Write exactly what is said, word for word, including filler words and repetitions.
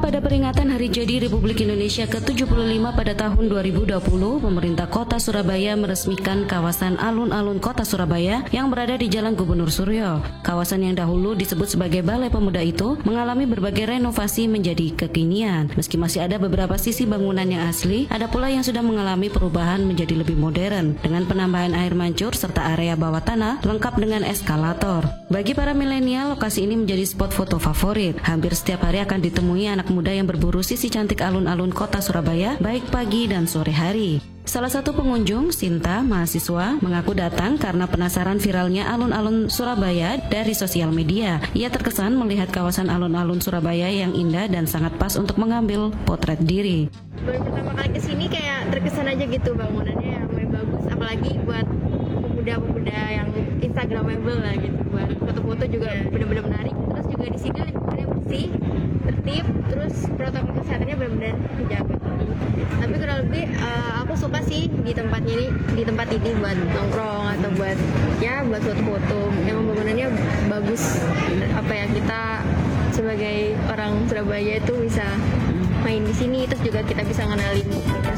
Tepat pada peringatan Hari Jadi Republik Indonesia ke tujuh puluh lima pada tahun dua ribu dua puluh, pemerintah Kota Surabaya meresmikan kawasan Alun-Alun Kota Surabaya yang berada di Jalan Gubernur Suryo. Kawasan yang dahulu disebut sebagai Balai Pemuda itu mengalami berbagai renovasi menjadi kekinian. Meski masih ada beberapa sisi bangunan yang asli, ada pula yang sudah mengalami perubahan menjadi lebih modern dengan penambahan air mancur serta area bawah tanah lengkap dengan eskalator. Bagi para milenial, lokasi ini menjadi spot foto favorit. Hampir setiap hari akan ditemui anak muda yang berburu sisi cantik alun-alun Kota Surabaya baik pagi dan sore hari. Salah satu pengunjung, Sinta, mahasiswa, mengaku datang karena penasaran viralnya alun-alun Surabaya dari sosial media. Ia terkesan melihat kawasan alun-alun Surabaya yang indah dan sangat pas untuk mengambil potret diri. Baru pertama kali kesini kayak terkesan aja gitu, bangunannya yang lumayan bagus, apalagi buat pemuda-pemuda yang instagramable lah gitu, buat foto-foto juga benar-benar menarik. Terus juga di sini lingkungannya bersih, tertib, terus protokol kesehatannya benar-benar dijaga. Tapi kurang lebih uh, aku suka sih di tempatnya ini, di tempat ini buat nongkrong atau buat ya buat foto-foto. Emang bangunannya bagus, apa ya, kita sebagai orang Surabaya itu bisa main di sini, terus juga kita bisa ngenalin